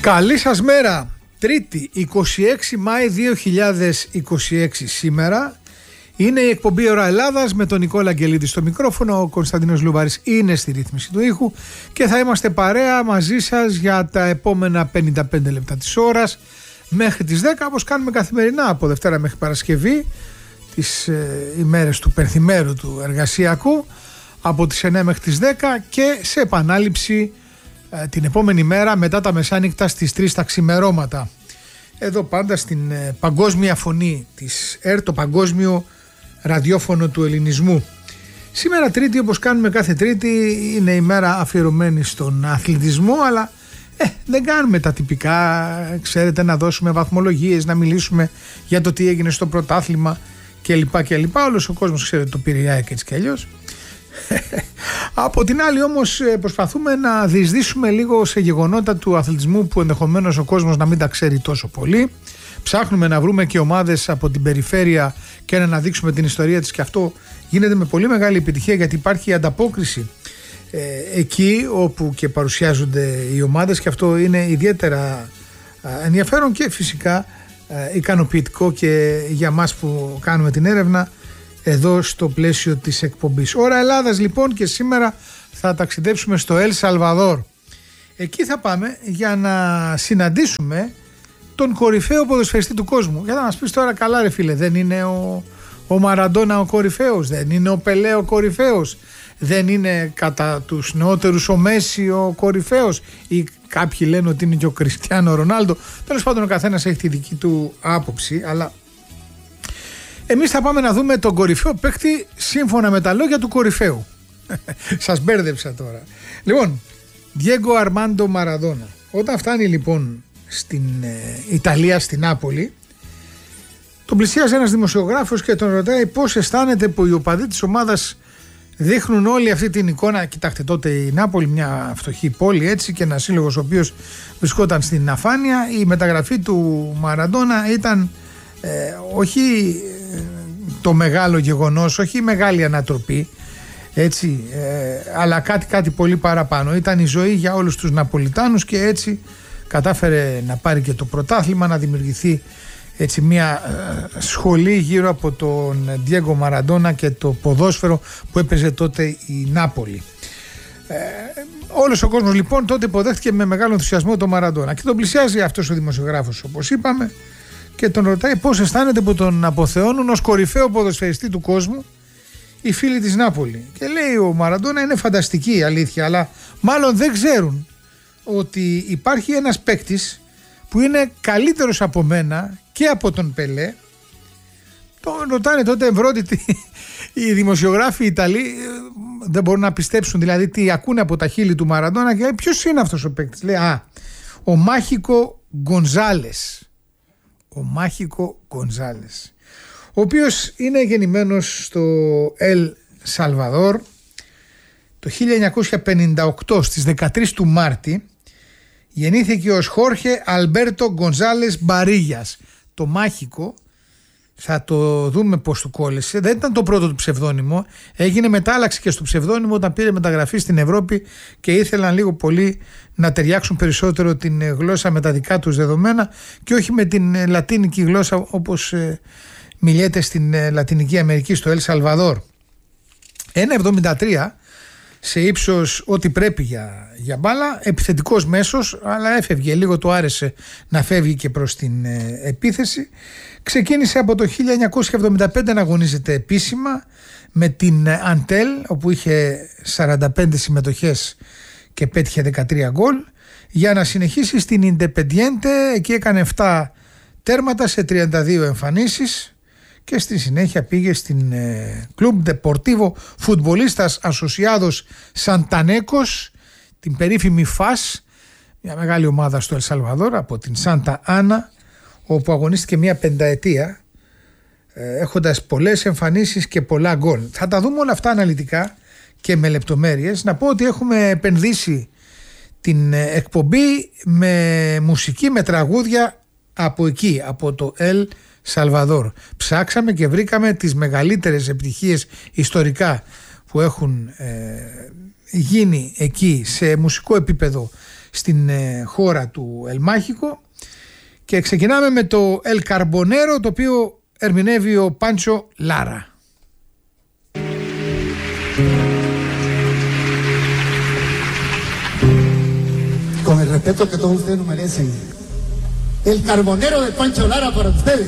Καλή σας μέρα. Τρίτη, 26 Μάη 2026 σήμερα. Είναι η εκπομπή Ώρα Ελλάδας με τον Νικόλα Αγγελίδη στο μικρόφωνο. Ο Κωνσταντίνος Λουβάρης είναι στη ρύθμιση του ήχου και θα είμαστε παρέα μαζί σας για τα επόμενα 55 λεπτά της ώρας μέχρι τις 10, όπως κάνουμε καθημερινά από Δευτέρα μέχρι Παρασκευή, τις ημέρες του πενθημέρου του εργασιακού, από τις 9 μέχρι τις 10 και σε επανάληψη την επόμενη μέρα μετά τα μεσάνυχτα στις 3 τα ξημερώματα. Εδώ πάντα στην παγκόσμια φωνή της ΕΡΤ, το παγκόσμιο ραδιόφωνο του ελληνισμού. Σήμερα Τρίτη, όπως κάνουμε κάθε Τρίτη, είναι η μέρα αφιερωμένη στον αθλητισμό, αλλά δεν κάνουμε τα τυπικά, ξέρετε, να δώσουμε βαθμολογίες, να μιλήσουμε για το τι έγινε στο πρωτάθλημα κλπ. Όλος ο κόσμος ξέρετε το πήρε η ΑΕΚ έτσι κι αλλιώς. Από την άλλη όμως προσπαθούμε να διεισδύσουμε λίγο σε γεγονότα του αθλητισμού που ενδεχομένως ο κόσμος να μην τα ξέρει τόσο πολύ. Ψάχνουμε να βρούμε και ομάδες από την περιφέρεια και να αναδείξουμε την ιστορία της, και αυτό γίνεται με πολύ μεγάλη επιτυχία, γιατί υπάρχει ανταπόκριση εκεί όπου και παρουσιάζονται οι ομάδες, και αυτό είναι ιδιαίτερα ενδιαφέρον και φυσικά ικανοποιητικό και για μας που κάνουμε την έρευνα εδώ στο πλαίσιο της εκπομπής. Ώρα Ελλάδας λοιπόν, και σήμερα θα ταξιδέψουμε στο Ελ Σαλβαδόρ. Εκεί θα πάμε για να συναντήσουμε τον κορυφαίο ποδοσφαιριστή του κόσμου. Για να μας πεις τώρα, καλά ρε φίλε, δεν είναι ο Μαραντόνα ο κορυφαίος, δεν είναι ο Πελέ ο κορυφαίος, δεν είναι κατά τους νεότερους ο Μέση ο κορυφαίος, ή κάποιοι λένε ότι είναι και ο Κριστιάνο Ρονάλντο. Τέλος πάντων, ο καθένας έχει τη δική του άποψη, αλλά εμείς θα πάμε να δούμε τον κορυφαίο παίκτη σύμφωνα με τα λόγια του κορυφαίου. Σας μπέρδεψα τώρα. Λοιπόν, Diego Armando Maradona. Όταν φτάνει λοιπόν στην Ιταλία, στην Νάπολη, τον πλησιάζει ένας δημοσιογράφος και τον ρωτάει πώς αισθάνεται που οι οπαδοί της ομάδας δείχνουν όλη αυτή την εικόνα. Κοιτάξτε, τότε η Νάπολη, μια φτωχή πόλη έτσι, και ένας σύλλογος ο οποίος βρισκόταν στην αφάνεια. Η μεταγραφή του Μαραντόνα ήταν όχι το μεγάλο γεγονός, όχι η μεγάλη ανατροπή, έτσι, αλλά κάτι πολύ παραπάνω. Ήταν η ζωή για όλους τους Ναπολιτάνους, και έτσι κατάφερε να πάρει και το πρωτάθλημα, να δημιουργηθεί έτσι μια σχολή γύρω από τον Diego Maradona και το ποδόσφαιρο που έπαιζε τότε η Νάπολη. Όλος ο κόσμος λοιπόν τότε υποδέχτηκε με μεγάλο ενθουσιασμό τον Maradona, και τον πλησιάζει αυτός ο δημοσιογράφος, όπως είπαμε, και τον ρωτάει πώς αισθάνεται που τον αποθεώνουν ως κορυφαίο ποδοσφαιριστή του κόσμου οι φίλοι της Νάπολη. Και λέει ο Μαραντόνα, είναι φανταστική η αλήθεια, αλλά μάλλον δεν ξέρουν ότι υπάρχει ένας παίκτης που είναι καλύτερος από μένα και από τον Πελέ. Τον ρωτάνε τότε ευρώδητοι οι δημοσιογράφοι Ιταλοί, δεν μπορούν να πιστέψουν δηλαδή τι ακούνε από τα χείλη του Μαραντόνα, και λέει, ποιος είναι αυτός ο παίκτης? Λέει, ο Μάχικο Γκονζάλες. Ο Μάχικο Γκονζάλες, ο οποίος είναι γεννημένος στο Ελ Σαλβαδόρ το 1958, στις 13 του Μάρτη. Γεννήθηκε ως Χόρχε Αλμπέρτο Γκονζάλες Μπαρίγιας. Το Μάχικο, θα το δούμε πώς του κόλλησε, δεν ήταν το πρώτο του ψευδόνυμο, έγινε μετά, άλλαξε και στο ψευδόνυμο όταν πήρε μεταγραφή στην Ευρώπη και ήθελαν λίγο πολύ να ταιριάξουν περισσότερο την γλώσσα με τα δικά τους δεδομένα και όχι με την λατίνικη γλώσσα όπως μιλιέται στην Λατινική Αμερική, στο Ελ Σαλβαδόρ. 1,73, σε ύψος ό,τι πρέπει για μπάλα, επιθετικός μέσος, αλλά έφευγε λίγο, του άρεσε να φεύγει και προς την επίθεση. Ξεκίνησε από το 1975 να αγωνίζεται επίσημα με την Αντέλ, όπου είχε 45 συμμετοχές και πέτυχε 13 γκολ, για να συνεχίσει στην Ιντεπεντιέντε. Εκεί έκανε 7 τέρματα σε 32 εμφανίσεις και στη συνέχεια πήγε στην Club Deportivo Futbolistas Asociados Santanecos, την περίφημη ΦΑΣ, μια μεγάλη ομάδα στο Ελ Σαλβαδόρ, από την Σάντα Άνα, όπου αγωνίστηκε μια πενταετία, έχοντας πολλές εμφανίσεις και πολλά γκολ. Θα τα δούμε όλα αυτά αναλυτικά και με λεπτομέρειες. Να πω ότι έχουμε επενδύσει την εκπομπή με μουσική, με τραγούδια από εκεί, από το Ελ Σαλβαδόρ. Ψάξαμε και βρήκαμε τις μεγαλύτερες επιτυχίες ιστορικά που έχουν γίνει εκεί σε μουσικό επίπεδο στην χώρα του Ελμάχικο, και ξεκινάμε με το El Carbonero, το οποίο ερμηνεύει ο Πάντσο Λάρα. Con el respeto que todos ustedes nos merecen, El Carbonero de Pancho Lara para ustedes.